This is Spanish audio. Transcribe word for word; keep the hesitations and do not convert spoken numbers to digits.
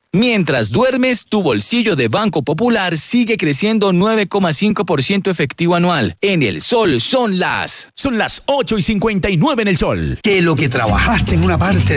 Mientras duermes, tu bolsillo de Banco Popular sigue creciendo nueve coma cinco por ciento efectivo anual. En el Sol son las... Son las ocho y cincuenta y nueve en el Sol. Que lo que trabajaste en una parte